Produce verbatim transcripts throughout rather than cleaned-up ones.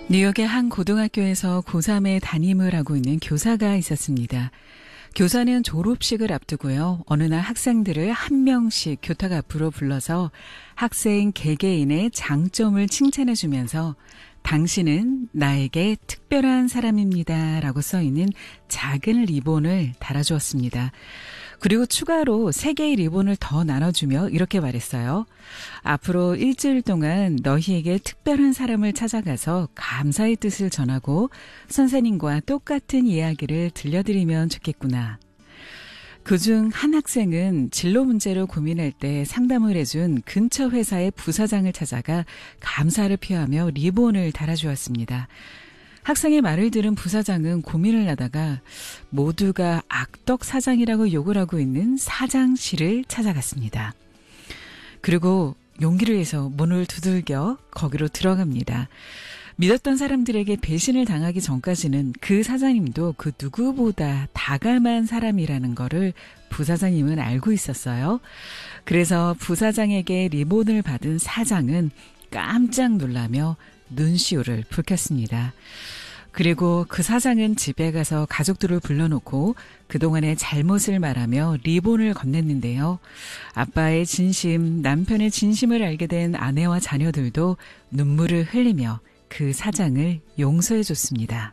뉴욕의 한 고등학교에서 고삼에 담임을 하고 있는 교사가 있었습니다. 교사는 졸업식을 앞두고요. 어느 날 학생들을 한 명씩 교탁 앞으로 불러서 학생 개개인의 장점을 칭찬해주면서 당신은 나에게 특별한 사람입니다 라고 써있는 작은 리본을 달아주었습니다. 그리고 추가로 세 개의 리본을 더 나눠주며 이렇게 말했어요. 앞으로 일주일 동안 너희에게 특별한 사람을 찾아가서 감사의 뜻을 전하고 선생님과 똑같은 이야기를 들려드리면 좋겠구나. 그중 한 학생은 진로 문제로 고민할 때 상담을 해준 근처 회사의 부사장을 찾아가 감사를 표하며 리본을 달아주었습니다. 학생의 말을 들은 부사장은 고민을 하다가 모두가 악덕 사장이라고 욕을 하고 있는 사장실을 찾아갔습니다. 그리고 용기를 내서 문을 두들겨 거기로 들어갑니다. 믿었던 사람들에게 배신을 당하기 전까지는 그 사장님도 그 누구보다 다감한 사람이라는 거를 부사장님은 알고 있었어요. 그래서 부사장에게 리본을 받은 사장은 깜짝 놀라며 눈시울을 붉혔습니다. 그리고 그 사장은 집에 가서 가족들을 불러놓고 그동안의 잘못을 말하며 리본을 건넸는데요. 아빠의 진심, 남편의 진심을 알게 된 아내와 자녀들도 눈물을 흘리며 그 사장을 용서해 줬습니다.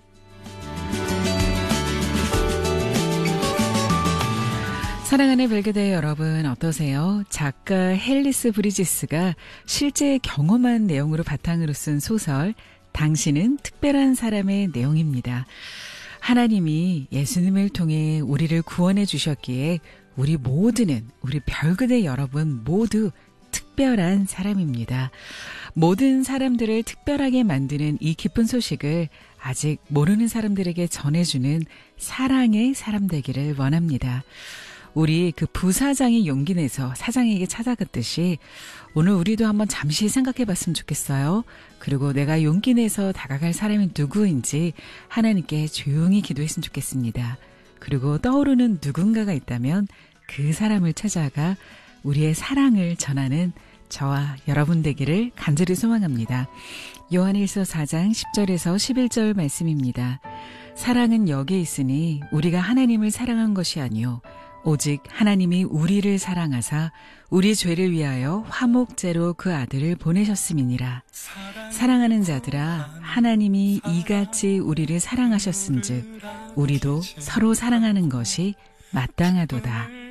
사랑하는 별그대 여러분 어떠세요? 작가 헬리스 브리지스가 실제 경험한 내용으로 바탕으로 쓴 소설 당신은 특별한 사람의 내용입니다. 하나님이 예수님을 통해 우리를 구원해 주셨기에 우리 모두는 우리 별그대 여러분 모두 특별한 사람입니다. 모든 사람들을 특별하게 만드는 이 기쁜 소식을 아직 모르는 사람들에게 전해주는 사랑의 사람 되기를 원합니다. 우리 그 부사장이 용기 내서 사장에게 찾아갔듯이 오늘 우리도 한번 잠시 생각해 봤으면 좋겠어요. 그리고 내가 용기 내서 다가갈 사람이 누구인지 하나님께 조용히 기도했으면 좋겠습니다. 그리고 떠오르는 누군가가 있다면 그 사람을 찾아가 우리의 사랑을 전하는 저와 여러분 되기를 간절히 소망합니다. 요한일서 사 장 십 절에서 십일 절 말씀입니다. 사랑은 여기 있으니 우리가 하나님을 사랑한 것이 아니요 오직 하나님이 우리를 사랑하사 우리 죄를 위하여 화목제로 그 아들을 보내셨음이니라. 사랑하는 자들아 하나님이 이같이 우리를 사랑하셨은즉 우리도 서로 사랑하는 것이 마땅하도다.